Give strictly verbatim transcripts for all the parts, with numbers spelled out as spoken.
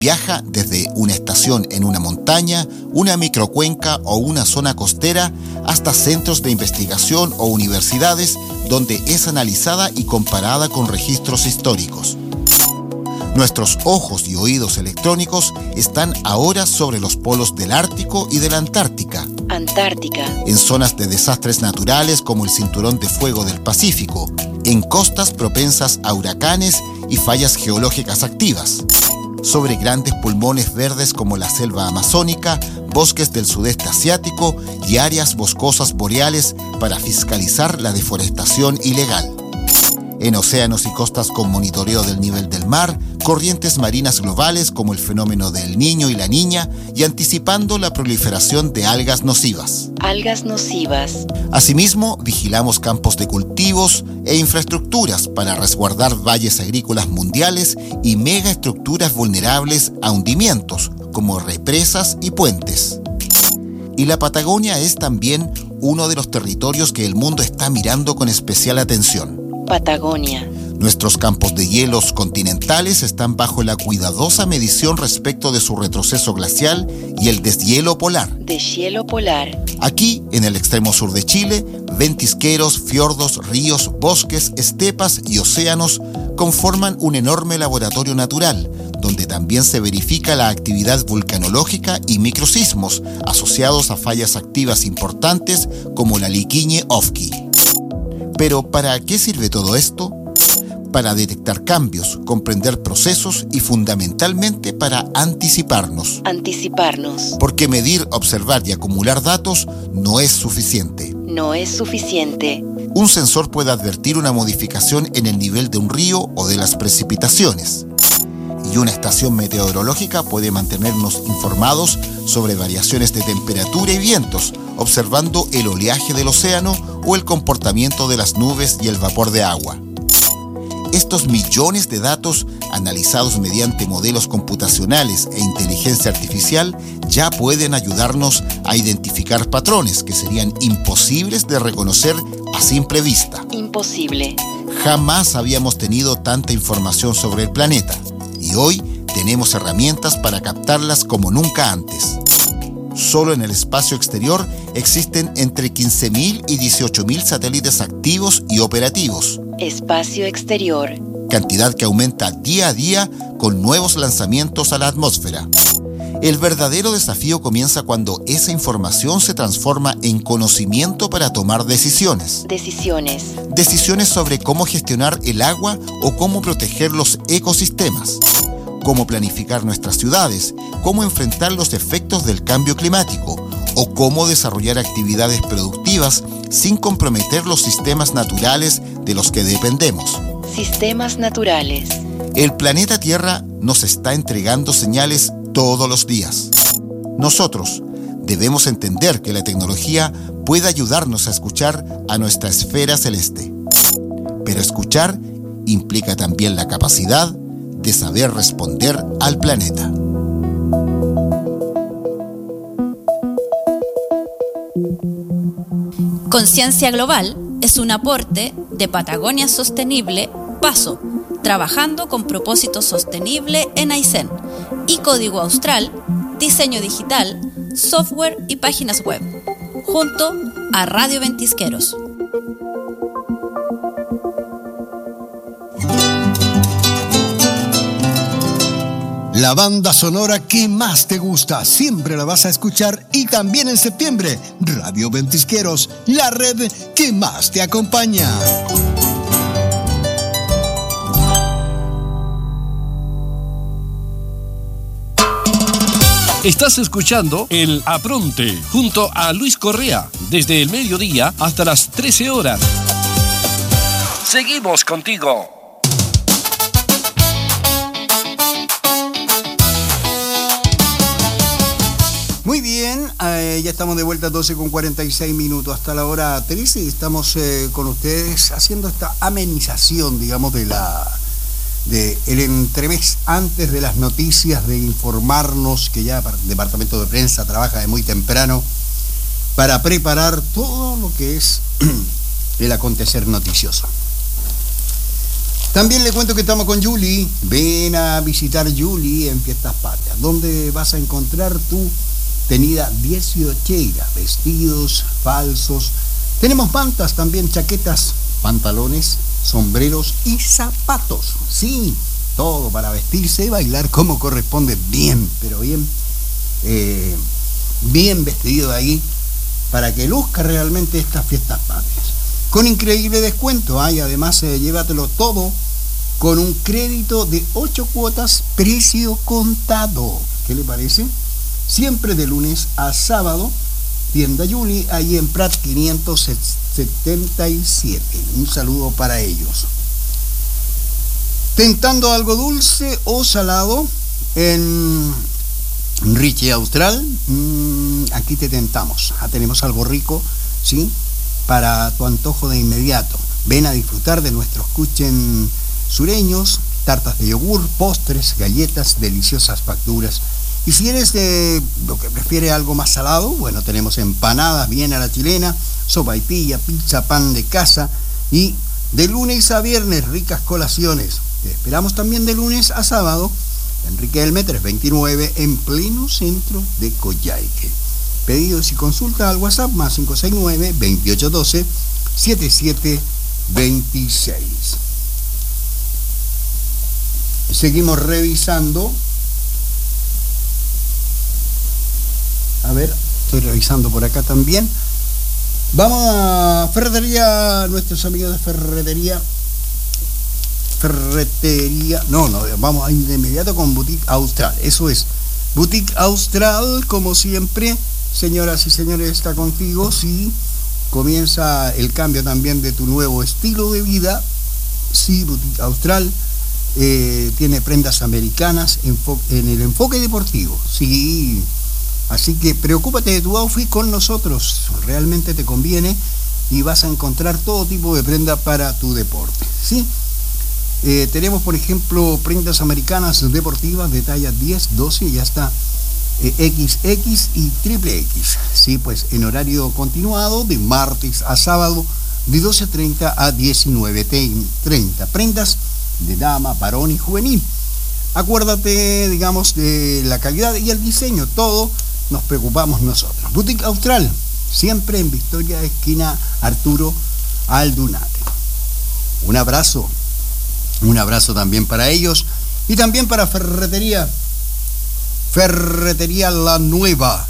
Viaja desde una estación en una montaña, una microcuenca o una zona costera hasta centros de investigación o universidades donde es analizada y comparada con registros históricos. Nuestros ojos y oídos electrónicos están ahora sobre los polos del Ártico y de la Antártica. Antártica. En zonas de desastres naturales como el cinturón de fuego del Pacífico, en costas propensas a huracanes y fallas geológicas activas, sobre grandes pulmones verdes como la selva amazónica, bosques del sudeste asiático y áreas boscosas boreales para fiscalizar la deforestación ilegal. En océanos y costas con monitoreo del nivel del mar, corrientes marinas globales como el fenómeno del Niño y la Niña y anticipando la proliferación de algas nocivas. Algas nocivas. Asimismo, vigilamos campos de cultivos e infraestructuras para resguardar valles agrícolas mundiales y megaestructuras vulnerables a hundimientos, como represas y puentes. Y la Patagonia es también uno de los territorios que el mundo está mirando con especial atención. Patagonia. Nuestros campos de hielos continentales están bajo la cuidadosa medición respecto de su retroceso glacial y el deshielo polar. Deshielo polar. Aquí, en el extremo sur de Chile, ventisqueros, fiordos, ríos, bosques, estepas y océanos conforman un enorme laboratorio natural, donde también se verifica la actividad vulcanológica y microsismos asociados a fallas activas importantes como la Liquiñe-Ofqui. Pero, ¿para qué sirve todo esto? Para detectar cambios, comprender procesos y fundamentalmente para anticiparnos. Anticiparnos. Porque medir, observar y acumular datos no es suficiente. No es suficiente. Un sensor puede advertir una modificación en el nivel de un río o de las precipitaciones. Y una estación meteorológica puede mantenernos informados sobre variaciones de temperatura y vientos, observando el oleaje del océano o el comportamiento de las nubes y el vapor de agua. Estos millones de datos, analizados mediante modelos computacionales e inteligencia artificial, ya pueden ayudarnos a identificar patrones que serían imposibles de reconocer a simple vista. Imposible. Jamás habíamos tenido tanta información sobre el planeta, y hoy tenemos herramientas para captarlas como nunca antes. Solo en el espacio exterior existen entre quince mil y dieciocho mil satélites activos y operativos. Espacio exterior. Cantidad que aumenta día a día con nuevos lanzamientos a la atmósfera. El verdadero desafío comienza cuando esa información se transforma en conocimiento para tomar decisiones. Decisiones. Decisiones sobre cómo gestionar el agua o cómo proteger los ecosistemas. Cómo planificar nuestras ciudades, cómo enfrentar los efectos del cambio climático o cómo desarrollar actividades productivas sin comprometer los sistemas naturales de los que dependemos. Sistemas naturales. El planeta Tierra nos está entregando señales todos los días. Nosotros debemos entender que la tecnología puede ayudarnos a escuchar a nuestra esfera celeste. Pero escuchar implica también la capacidad de saber responder al planeta. Conciencia Global es un aporte de Patagonia Sostenible, PASO, trabajando con propósito sostenible en Aysén, y Código Austral, diseño digital, software y páginas web, junto a Radio Ventisqueros. La banda sonora que más te gusta, siempre la vas a escuchar, y también en septiembre, Radio Ventisqueros, la red que más te acompaña. Estás escuchando el Apronte junto a Luis Correa, desde el mediodía hasta las trece horas. Seguimos contigo. Muy bien, eh, ya estamos de vuelta a doce con cuarenta y seis minutos hasta la hora trece y estamos eh, con ustedes haciendo esta amenización, digamos, de la de el entremés antes de las noticias, de informarnos, que ya el Departamento de Prensa trabaja de muy temprano para preparar todo lo que es el acontecer noticioso. También le cuento que estamos con Julie. Ven a visitar Julie en Fiestas Patrias, donde vas a encontrar tu tenida dieciochera, vestidos falsos. Tenemos mantas también, chaquetas, pantalones, sombreros y zapatos. Sí, todo para vestirse y bailar como corresponde, bien, pero bien, eh, bien vestido ahí, para que luzca realmente estas Fiestas Patrias. Con increíble descuento, ¿eh? Y además eh, llévatelo todo con un crédito de ocho cuotas, precio contado. ¿Qué le parece? Siempre de lunes a sábado, tienda Julie, ahí en Prat quinientos setenta y siete. Un saludo para ellos. Tentando algo dulce o salado en Richie Austral, mmm, aquí te tentamos. Ah, tenemos algo rico, ¿sí? Para tu antojo de inmediato. Ven a disfrutar de nuestros kuchen sureños, tartas de yogur, postres, galletas, deliciosas facturas. Y si eres de lo que prefiere algo más salado, bueno, tenemos empanadas bien a la chilena, sopaipilla, pizza, pan de casa y de lunes a viernes ricas colaciones. Te esperamos también de lunes a sábado, Enrique Delme trescientos veintinueve, en pleno centro de Coyhaique. Pedidos y consulta al WhatsApp más cinco seis nueve, veintiocho doce, setenta y siete veintiséis. Seguimos revisando. A ver, estoy revisando por acá también. Vamos a Ferretería, nuestros amigos de Ferretería. Ferretería, no, no, vamos a ir de inmediato con Boutique Austral. Eso es, Boutique Austral, como siempre, señoras y señores, está contigo. Si comienza el cambio también de tu nuevo estilo de vida, sí, Boutique Austral eh, tiene prendas americanas en el enfoque deportivo, sí. Así que preocúpate de tu outfit con nosotros, realmente te conviene y vas a encontrar todo tipo de prenda para tu deporte, ¿sí? Eh, tenemos, por ejemplo, prendas americanas deportivas de talla diez, doce y hasta eh, equis equis y triple equis, ¿sí? Pues en horario continuado de martes a sábado de doce treinta a diecinueve treinta. Prendas de dama, varón y juvenil. Acuérdate, digamos, de la calidad y el diseño, todo nos preocupamos nosotros. Boutique Austral, siempre en Victoria, esquina Arturo Aldunate. Un abrazo, un abrazo también para ellos y también para Ferretería, Ferretería La Nueva,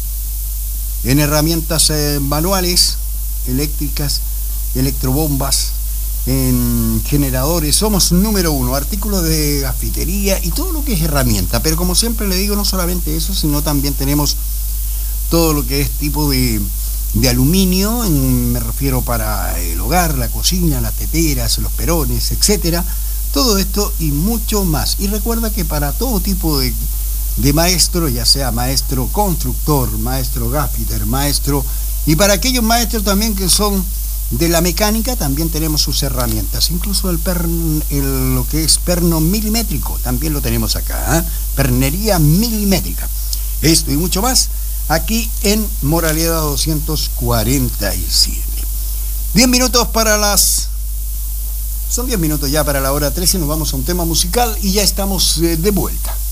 en herramientas eh, manuales, eléctricas, electrobombas, en generadores. Somos número uno, artículos de gafitería y todo lo que es herramienta, pero como siempre le digo, no solamente eso, sino también tenemos todo lo que es tipo de, de aluminio, en, me refiero para el hogar, la cocina, las teteras, los perones, etcétera, todo esto y mucho más. Y recuerda que para todo tipo de, de maestro, ya sea maestro constructor, maestro gafiter, maestro, y para aquellos maestros también que son de la mecánica, también tenemos sus herramientas, incluso el, per, el lo que es perno milimétrico, también lo tenemos acá, ¿eh? Pernería milimétrica. Esto y mucho más, aquí en Moraleda doscientos cuarenta y siete. diez minutos para las... Son diez minutos ya para la hora trece, nos vamos a un tema musical y ya estamos eh, de vuelta.